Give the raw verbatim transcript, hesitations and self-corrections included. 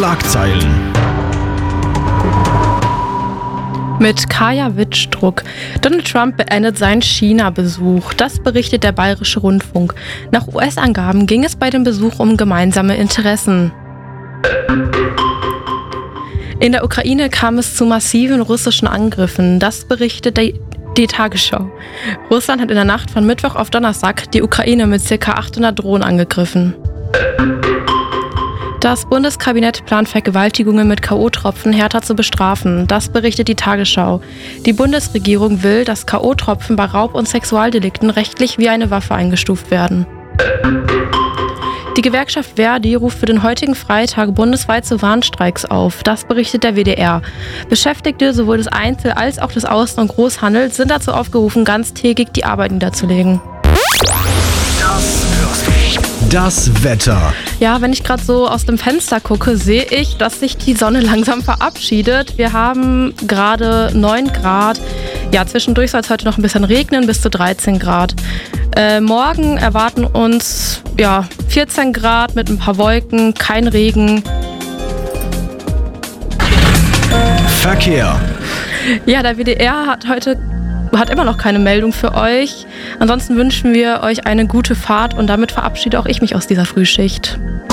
Schlagzeilen. Mit Kaya Wittstruck. Donald Trump beendet seinen China-Besuch. Das berichtet der Bayerische Rundfunk. Nach U S-Angaben ging es bei dem Besuch um gemeinsame Interessen. In der Ukraine kam es zu massiven russischen Angriffen. Das berichtet die, die Tagesschau. Russland hat in der Nacht von Mittwoch auf Donnerstag die Ukraine mit ca. achthundert Drohnen angegriffen. Das Bundeskabinett plant Vergewaltigungen mit K O-Tropfen härter zu bestrafen. Das berichtet die Tagesschau. Die Bundesregierung will, dass K O-Tropfen bei Raub- und Sexualdelikten rechtlich wie eine Waffe eingestuft werden. Die Gewerkschaft Verdi ruft für den heutigen Freitag bundesweit zu Warnstreiks auf. Das berichtet der W D R. Beschäftigte sowohl des Einzel- als auch des Außen- und Großhandels sind dazu aufgerufen, ganztägig die Arbeit niederzulegen. Das Wetter. Ja, wenn ich gerade so aus dem Fenster gucke, sehe ich, dass sich die Sonne langsam verabschiedet. Wir haben gerade neun Grad. Ja, zwischendurch soll es heute noch ein bisschen regnen, bis zu dreizehn Grad. Äh, morgen erwarten uns ja, vierzehn Grad mit ein paar Wolken, kein Regen. Verkehr. Ja, der W D R hat heute hat immer noch keine Meldung für euch. Ansonsten wünschen wir euch eine gute Fahrt und damit verabschiede auch ich mich aus dieser Frühschicht.